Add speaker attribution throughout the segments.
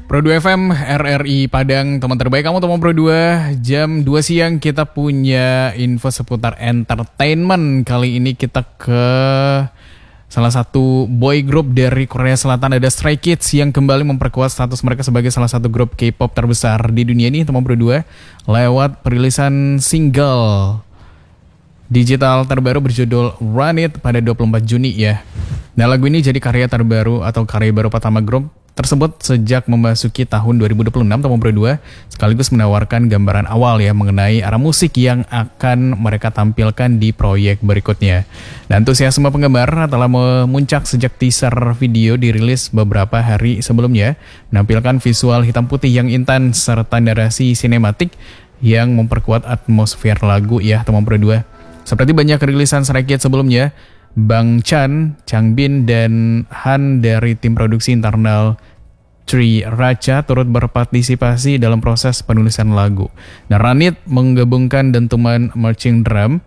Speaker 1: Pro 2 FM, RRI Padang, teman terbaik kamu teman Pro 2. Jam 2 siang kita punya info seputar entertainment. Kali ini kita ke salah satu boy group dari Korea Selatan, ada Stray Kids yang kembali memperkuat status mereka sebagai salah satu grup K-pop terbesar di dunia ini teman Pro 2 lewat perilisan single digital terbaru berjudul Run It pada 24 Juni ya. Nah, lagu ini jadi karya terbaru atau karya baru pertama grup tersebut sejak memasuki tahun 2026 teman Pro 2, sekaligus menawarkan gambaran awal ya mengenai arah musik yang akan mereka tampilkan di proyek berikutnya. Dan antusiasme penggemar telah memuncak sejak teaser video dirilis beberapa hari sebelumnya, menampilkan visual hitam putih yang intens serta narasi sinematik yang memperkuat atmosfer lagu ya teman Pro 2. Seperti banyak rilisan Stray Kids sebelumnya, Bang Chan, Changbin, dan Han dari tim produksi internal Tri Racha turut berpartisipasi dalam proses penulisan lagu. Nah, Run It menggabungkan dentuman marching drum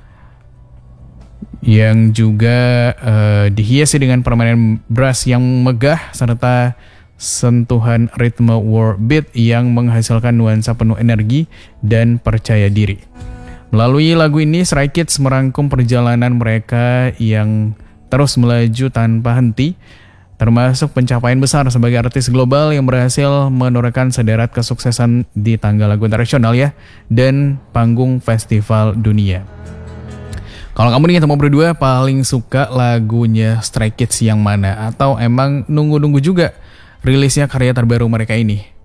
Speaker 1: yang juga dihiasi dengan permainan brass yang megah serta sentuhan ritme war beat yang menghasilkan nuansa penuh energi dan percaya diri. Melalui lagu ini, Stray Kids merangkum perjalanan mereka yang terus melaju tanpa henti, termasuk pencapaian besar sebagai artis global yang berhasil menorehkan sederet kesuksesan di tangga lagu internasional ya, dan panggung festival dunia. Kalau kamu nih teman berdua paling suka lagunya Stray Kids yang mana? Atau emang nunggu-nunggu juga rilisnya karya terbaru mereka ini?